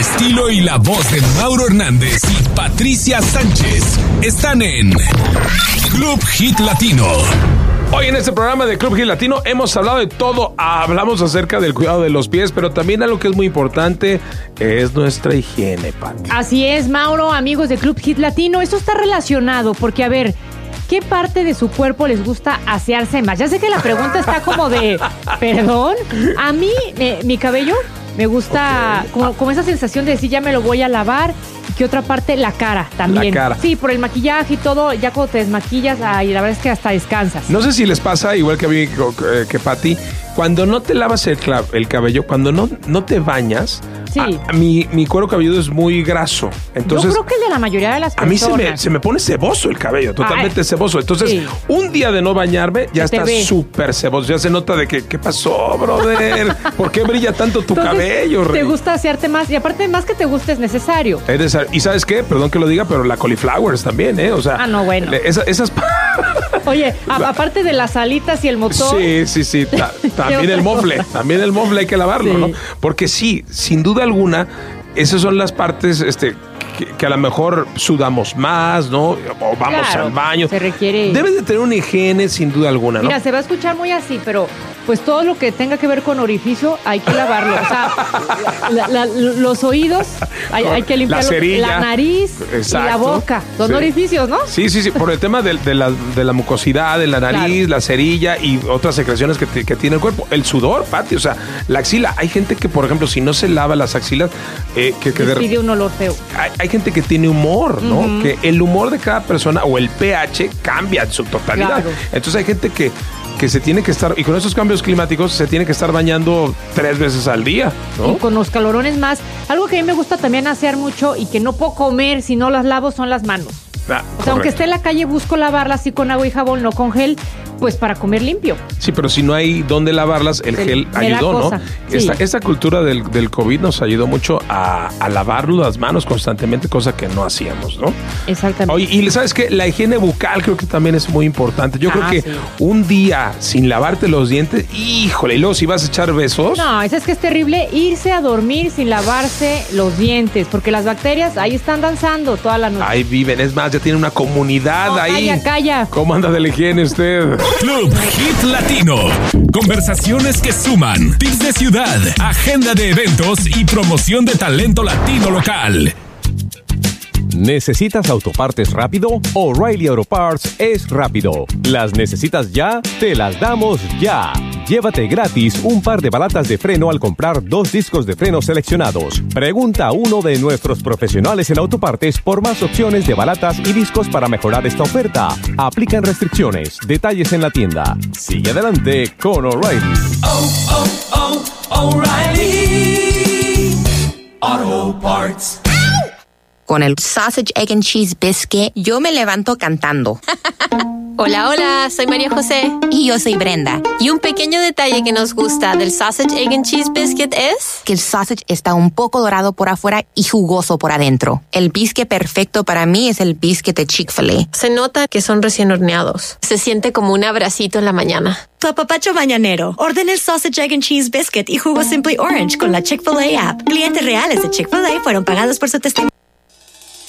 estilo y la voz de Mauro Hernández y Patricia Sánchez están en Club Hit Latino. Hoy en este programa de Club Hit Latino hemos hablado de todo. Hablamos acerca del cuidado de los pies, pero también algo que es muy importante es nuestra higiene, Pati. Así es, Mauro, amigos de Club Hit Latino. Esto está relacionado porque, a ver, ¿qué parte de su cuerpo les gusta asearse más? Ya sé que la pregunta está como de, ¿perdón? A mí, mi cabello me gusta como esa sensación de decir, ya me lo voy a lavar. Y que otra parte, la cara también. La cara. Sí, por el maquillaje y todo, ya cuando te desmaquillas, y la verdad es que hasta descansas. No sé si les pasa, igual que a mí, que Pati, cuando no te lavas el cabello, cuando no te bañas, sí. Mi cuero cabelludo es muy graso. Entonces, yo creo que el de la mayoría de las personas. A mí se me pone ceboso el cabello, totalmente ceboso. Entonces, sí. Un día de no bañarme, ya está súper ceboso. Ya se nota de que, ¿qué pasó, brother? ¿Por qué brilla tanto tu cabello, Rey? Te gusta asearte más. Y aparte, más que te guste, es necesario. ¿Y sabes qué? Perdón que lo diga, pero la cauliflowers también, ¿eh? O sea, no, bueno. Esas... Oye, aparte de las alitas y el motor. Sí. También el mofle hay que lavarlo, sí. ¿No? Porque sí, sin duda alguna, esas son las partes que a lo mejor sudamos más, ¿no? O vamos al baño. Se requiere. Debes de tener una higiene sin duda alguna, ¿no? Mira, se va a escuchar muy así, pero pues todo lo que tenga que ver con orificio hay que lavarlo. O sea, los oídos hay que limpiarlo. La cerilla. La nariz. Exacto. Y la boca. Son orificios, ¿no? Sí. Por el tema de la mucosidad, de la nariz, la cerilla y otras secreciones que tiene el cuerpo. El sudor, Pati, o sea, la axila. Hay gente que, por ejemplo, si no se lava las axilas, despide un olor feo. Hay gente que tiene humor, ¿no? Uh-huh. Que el humor de cada persona o el pH cambia en su totalidad. Claro. Entonces hay gente que se tiene que estar, y con esos cambios climáticos se tiene que estar bañando 3 veces al día, ¿no? Y con los calorones más. Algo que a mí me gusta también asear mucho y que no puedo comer si no las lavo son las manos. O sea, aunque esté en la calle, busco lavarlas así con agua y jabón, no con gel, pues para comer limpio. Sí, pero si no hay dónde lavarlas, el gel ayudó, ¿no? Sí. Esta cultura del COVID nos ayudó mucho a lavar las manos constantemente, cosa que no hacíamos, ¿no? Exactamente. Oye, y ¿sabes qué? La higiene bucal creo que también es muy importante. Yo creo que un día sin lavarte los dientes, híjole, y luego si vas a echar besos. No, eso es que es terrible irse a dormir sin lavarse los dientes, porque las bacterias ahí están danzando toda la noche. Ahí viven, es más, ya tiene una comunidad ahí. Calla. ¿Cómo anda de la higiene usted? Club Hit Latino. Conversaciones que suman. Tips de ciudad, agenda de eventos y promoción de talento latino local. ¿Necesitas autopartes rápido? O'Reilly Auto Parts es rápido. ¿Las necesitas ya? Te las damos ya. Llévate gratis un par de balatas de freno al comprar 2 discos de freno seleccionados. Pregunta a uno de nuestros profesionales en autopartes por más opciones de balatas y discos para mejorar esta oferta. Aplican restricciones. Detalles en la tienda. Sigue adelante con O'Reilly. O'Reilly Auto Parts. Con el Sausage, Egg and Cheese Biscuit, yo me levanto cantando. Hola, soy María José. Y yo soy Brenda. Y un pequeño detalle que nos gusta del Sausage, Egg and Cheese Biscuit es que el sausage está un poco dorado por afuera y jugoso por adentro. El biscuit perfecto para mí es el biscuit de Chick-fil-A. Se nota que son recién horneados. Se siente como un abracito en la mañana. Tu apapacho mañanero. Ordena el Sausage, Egg and Cheese Biscuit y jugo Simply Orange con la Chick-fil-A app. Clientes reales de Chick-fil-A fueron pagados por su testimonio.